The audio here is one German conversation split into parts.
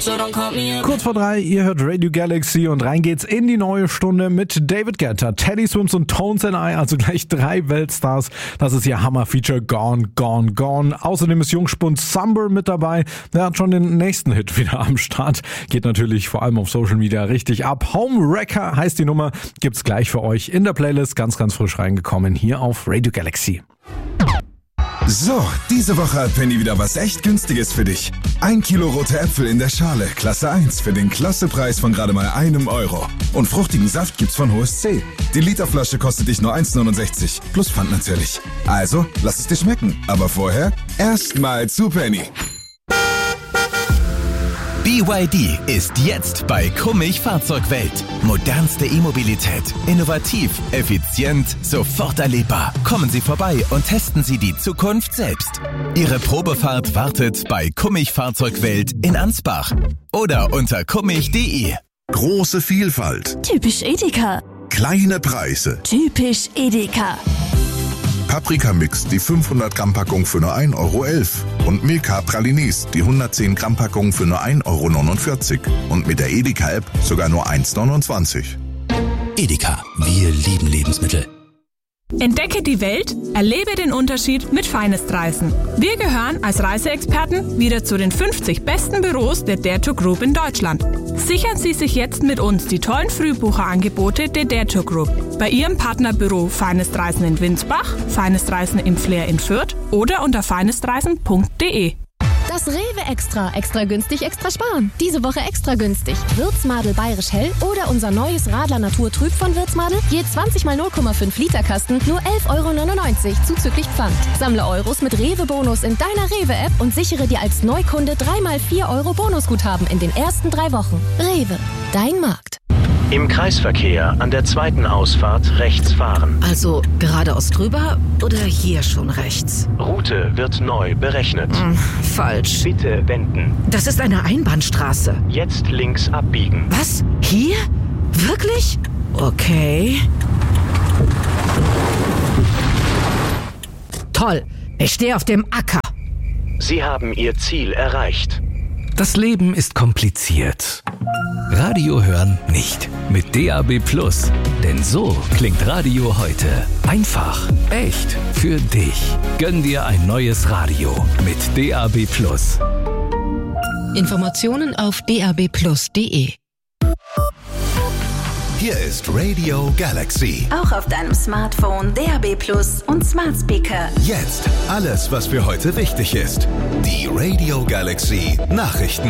Kurz vor 3, ihr hört Radio Galaxy und rein geht's in die neue Stunde mit David Guetta, Teddy Swims und Tones and I, also gleich 3 Weltstars. Das ist ihr Hammer-Feature Gone, Gone, Gone. Außerdem ist Jungspund Summer mit dabei. Der hat schon den nächsten Hit wieder am Start. Geht natürlich vor allem auf Social Media richtig ab. Home Wrecker heißt die Nummer. Gibt's gleich für euch in der Playlist. Ganz, ganz frisch reingekommen hier auf Radio Galaxy. So, diese Woche hat Penny wieder was echt Günstiges für dich. 1 Kilo rote Äpfel in der Schale, Klasse 1, für den Klassepreis von gerade mal €1. Und fruchtigen Saft gibt's von HSC. Die Literflasche kostet dich nur 1,69, plus Pfand natürlich. Also, lass es dir schmecken. Aber vorher, erstmal zu Penny. BYD ist jetzt bei Kummich Fahrzeugwelt. Modernste E-Mobilität. Innovativ, effizient, sofort erlebbar. Kommen Sie vorbei und testen Sie die Zukunft selbst. Ihre Probefahrt wartet bei Kummich Fahrzeugwelt in Ansbach oder unter kummich.de. Große Vielfalt. Typisch Edeka. Kleine Preise. Typisch Edeka. Paprikamix, die 500-Gramm-Packung für nur €1,11. Und Milka Pralines, die 110-Gramm-Packung für nur €1,49. Und mit der Edeka-App sogar nur €1,29. Edeka, wir lieben Lebensmittel. Entdecke die Welt, erlebe den Unterschied mit Finest Reisen. Wir gehören als Reiseexperten wieder zu den 50 besten Büros der Dare2 Group in Deutschland. Sichern Sie sich jetzt mit uns die tollen Frühbucherangebote der Dare2 Group. Bei Ihrem Partnerbüro Finest Reisen in Winsbach, Finest Reisen im Flair in Fürth oder unter finestreisen.de. Das Rewe Extra. Extra günstig, extra sparen. Diese Woche extra günstig. Würzmadel Bayerisch Hell oder unser neues Radler Naturtrüb von Würzmadel. Je 20 mal 0,5 Liter Kasten, nur €11,99 zuzüglich Pfand. Sammle Euros mit Rewe-Bonus in deiner Rewe-App und sichere dir als Neukunde 3 mal 4 € Bonusguthaben in den ersten 3 Wochen. Rewe, dein Markt. Im Kreisverkehr an der zweiten Ausfahrt rechts fahren. Also geradeaus drüber oder hier schon rechts? Route wird neu berechnet. Falsch. Bitte wenden. Das ist eine Einbahnstraße. Jetzt links abbiegen. Was? Hier? Wirklich? Okay. Toll. Ich stehe auf dem Acker. Sie haben Ihr Ziel erreicht. Das Leben ist kompliziert. Radio hören nicht. Mit DAB+. Denn so klingt Radio heute. Einfach, echt, für dich. Gönn dir ein neues Radio mit DAB+. Informationen auf dabplus.de. Hier ist Radio Galaxy. Auch auf deinem Smartphone, DAB+ und Smart Speaker. Jetzt alles, was für heute wichtig ist. Die Radio Galaxy Nachrichten.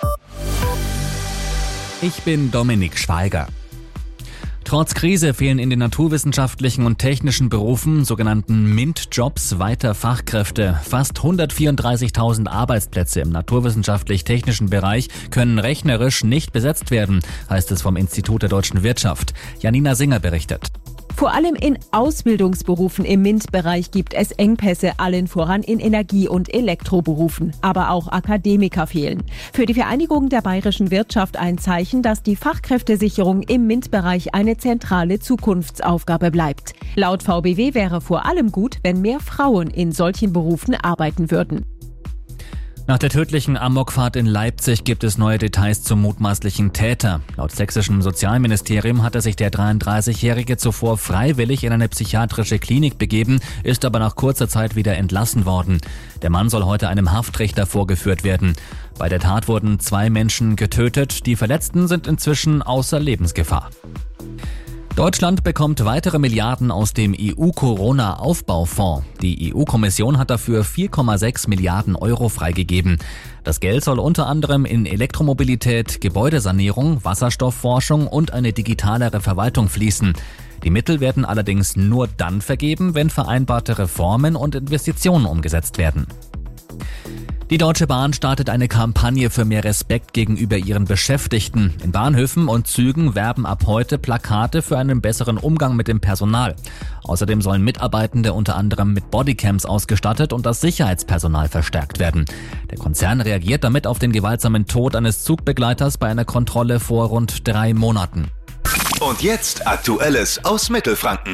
Ich bin Dominik Schweiger. Trotz Krise fehlen in den naturwissenschaftlichen und technischen Berufen, sogenannten MINT-Jobs, weiter Fachkräfte. Fast 134.000 Arbeitsplätze im naturwissenschaftlich-technischen Bereich können rechnerisch nicht besetzt werden, heißt es vom Institut der deutschen Wirtschaft. Janina Singer berichtet. Vor allem in Ausbildungsberufen im MINT-Bereich gibt es Engpässe, allen voran in Energie- und Elektroberufen. Aber auch Akademiker fehlen. Für die Vereinigung der bayerischen Wirtschaft ein Zeichen, dass die Fachkräftesicherung im MINT-Bereich eine zentrale Zukunftsaufgabe bleibt. Laut VBW wäre vor allem gut, wenn mehr Frauen in solchen Berufen arbeiten würden. Nach der tödlichen Amokfahrt in Leipzig gibt es neue Details zum mutmaßlichen Täter. Laut sächsischem Sozialministerium hatte sich der 33-Jährige zuvor freiwillig in eine psychiatrische Klinik begeben, ist aber nach kurzer Zeit wieder entlassen worden. Der Mann soll heute einem Haftrichter vorgeführt werden. Bei der Tat wurden 2 Menschen getötet, die Verletzten sind inzwischen außer Lebensgefahr. Deutschland bekommt weitere Milliarden aus dem EU-Corona-Aufbaufonds. Die EU-Kommission hat dafür 4,6 Milliarden € freigegeben. Das Geld soll unter anderem in Elektromobilität, Gebäudesanierung, Wasserstoffforschung und eine digitalere Verwaltung fließen. Die Mittel werden allerdings nur dann vergeben, wenn vereinbarte Reformen und Investitionen umgesetzt werden. Die Deutsche Bahn startet eine Kampagne für mehr Respekt gegenüber ihren Beschäftigten. In Bahnhöfen und Zügen werben ab heute Plakate für einen besseren Umgang mit dem Personal. Außerdem sollen Mitarbeitende unter anderem mit Bodycams ausgestattet und das Sicherheitspersonal verstärkt werden. Der Konzern reagiert damit auf den gewaltsamen Tod eines Zugbegleiters bei einer Kontrolle vor rund 3 Monaten. Und jetzt Aktuelles aus Mittelfranken.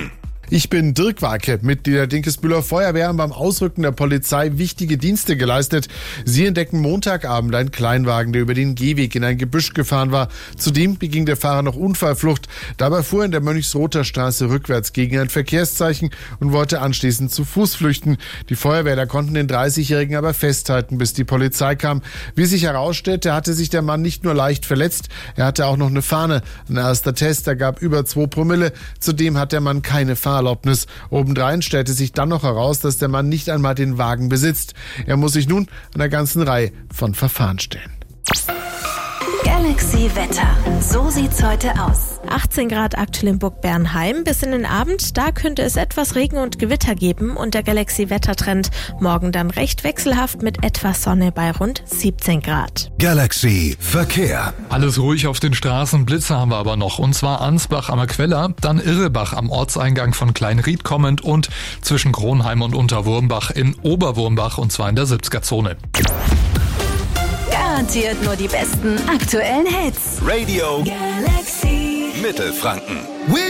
Ich bin Dirk Warke. Mitglieder der Dinkelsbühler Feuerwehr haben beim Ausrücken der Polizei wichtige Dienste geleistet. Sie entdecken Montagabend einen Kleinwagen, der über den Gehweg in ein Gebüsch gefahren war. Zudem beging der Fahrer noch Unfallflucht. Dabei fuhr er in der Mönchsrother Straße rückwärts gegen ein Verkehrszeichen und wollte anschließend zu Fuß flüchten. Die Feuerwehrler konnten den 30-Jährigen aber festhalten, bis die Polizei kam. Wie sich herausstellte, hatte sich der Mann nicht nur leicht verletzt, er hatte auch noch eine Fahne. Ein erster Test ergab über 2 Promille. Zudem hat der Mann keine Fahrerlaubnis. Obendrein stellte sich dann noch heraus, dass der Mann nicht einmal den Wagen besitzt. Er muss sich nun einer ganzen Reihe von Verfahren stellen. Galaxy Wetter. So sieht's heute aus. 18 Grad aktuell in Burg Bernheim. Bis in den Abend, da könnte es etwas Regen und Gewitter geben und der Galaxy Wettertrend morgen dann recht wechselhaft mit etwas Sonne bei rund 17 Grad. Galaxy Verkehr. Alles ruhig auf den Straßen, Blitze haben wir aber noch. Und zwar Ansbach am Queller, dann Irrebach am Ortseingang von Kleinried kommend und zwischen Kronheim und Unterwurmbach in Oberwurmbach und zwar in der 70er-Zone. Garantiert nur die besten aktuellen Hits. Radio Galaxy Mittelfranken.